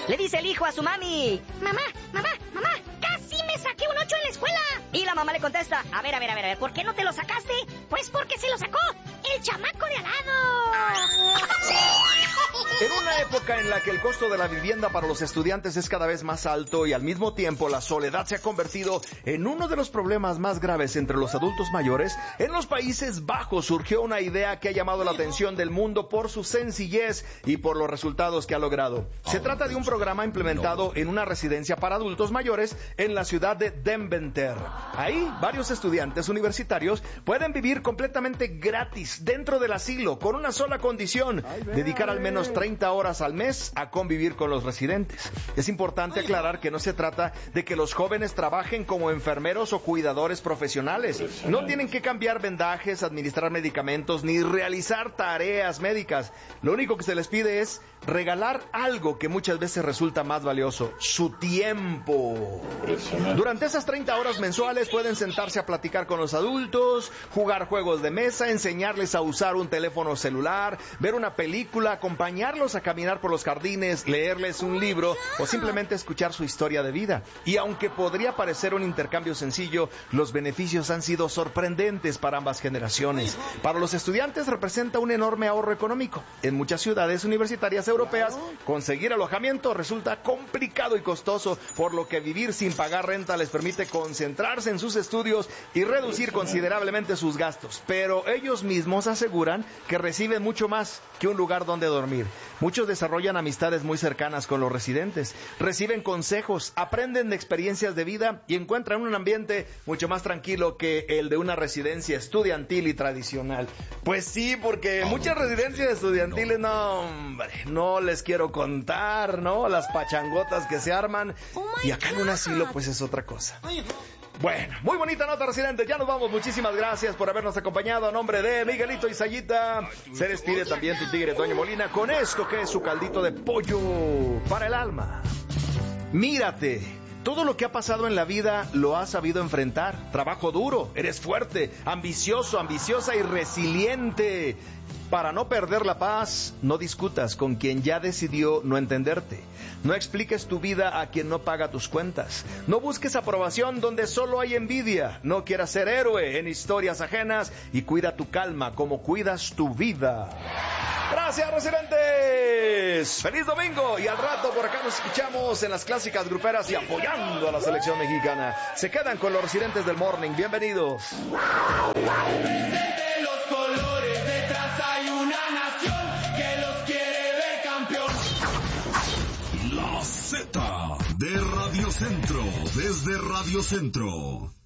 Le dice el hijo a su mami: Mamá, casi me saqué un 8 en la escuela. Y la mamá le contesta: a ver, ¿por qué no te lo sacaste? Pues porque se lo sacó el chamaco de al lado. En una época en la que el costo de la vivienda para los estudiantes es cada vez más alto y al mismo tiempo la soledad se ha convertido en uno de los problemas más graves entre los adultos mayores, en los Países Bajos surgió una idea que ha llamado la atención del mundo por su sencillez y por los resultados que ha logrado. Se trata de un programa implementado en una residencia para adultos mayores en la ciudad de Deventer. Ahí, varios estudiantes universitarios pueden vivir completamente gratis dentro del asilo con una sola condición: dedicar al menos 30 horas al mes a convivir con los residentes. Es importante aclarar que no se trata de que los jóvenes trabajen como enfermeros o cuidadores profesionales. No tienen que cambiar vendajes, administrar medicamentos, ni realizar tareas médicas. Lo único que se les pide es regalar algo que muchas veces resulta más valioso: su tiempo. Durante esas 30 horas mensuales pueden sentarse a platicar con los adultos, jugar juegos de mesa, enseñarles a usar un teléfono celular, ver una película, acompañarlos a caminar por los jardines, leerles un libro o simplemente escuchar su historia de vida. Y aunque podría parecer un intercambio sencillo, los beneficios han sido sorprendentes para ambas generaciones. Para los estudiantes representa un enorme ahorro económico. En muchas ciudades universitarias europeas, conseguir alojamiento resulta complicado y costoso, por lo que vivir sin pagar renta les permite concentrarse en sus estudios y reducir considerablemente sus gastos. Pero ellos mismos aseguran que reciben mucho más que un lugar donde dormir. Muchos desarrollan amistades muy cercanas con los residentes, reciben consejos, aprenden de experiencias de vida y encuentran un ambiente mucho más tranquilo que el de una residencia estudiantil y tradicional. Pues sí, porque muchas residencias estudiantiles, no les quiero contar, ¿no? Las pachangotas que se arman. Y acá en un asilo, pues es otra cosa. Bueno, muy bonita nota, residentes. Ya nos vamos. Muchísimas gracias por habernos acompañado. A nombre de Miguelito y Sayita, se despide también tu tigre Toño Molina con esto que es su caldito de pollo para el alma. Mírate. Todo lo que ha pasado en la vida lo has sabido enfrentar. Trabajo duro, eres fuerte, ambicioso, ambiciosa y resiliente. Para no perder la paz, no discutas con quien ya decidió no entenderte. No expliques tu vida a quien no paga tus cuentas. No busques aprobación donde solo hay envidia. No quieras ser héroe en historias ajenas y cuida tu calma como cuidas tu vida. Gracias, residentes. ¡Feliz domingo! Y al rato por acá nos escuchamos en las clásicas gruperas y apoyando a la selección mexicana. Se quedan con los residentes del Morning. Bienvenidos. Presente los colores, detrás hay una nación que los quiere ver campeón. La Z de Radio Centro, desde Radio Centro.